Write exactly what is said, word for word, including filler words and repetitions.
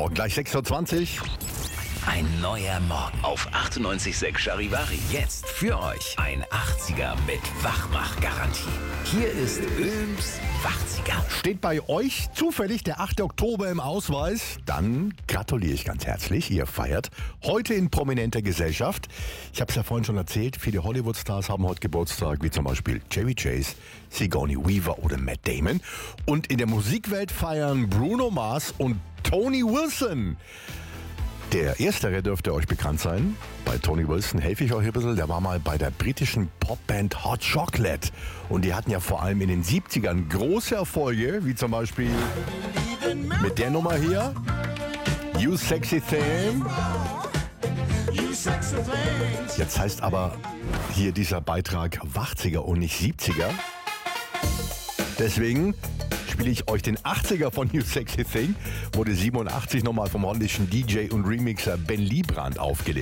Morgen gleich sechs Uhr zwanzig. Ein neuer Morgen auf achtundneunzig Komma sechs Charivari. Jetzt für euch ein achtziger mit Wachmach-Garantie. Hier ist Öms Wachziger. Steht bei euch zufällig der achte Oktober im Ausweis? Dann gratuliere ich ganz herzlich. Ihr feiert heute in prominenter Gesellschaft. Ich habe es ja vorhin schon erzählt, viele Hollywood-Stars haben heute Geburtstag, wie zum Beispiel Chevy Chase, Sigourney Weaver oder Matt Damon. Und in der Musikwelt feiern Bruno Mars und Tony Wilson. Der Erstere dürfte euch bekannt sein. Bei Tony Wilson helfe ich euch ein bisschen. Der war mal bei der britischen Popband Hot Chocolate. Und die hatten ja vor allem in den siebzigern große Erfolge, wie zum Beispiel mit der Nummer hier, You Sexy Thing. Jetzt heißt aber hier dieser Beitrag Wachziger und nicht siebziger. Deswegen spiele ich euch den achtziger von You Sexy Thing. Wurde siebenundachtzig nochmal vom holländischen D J und Remixer Ben Liebrand aufgelegt.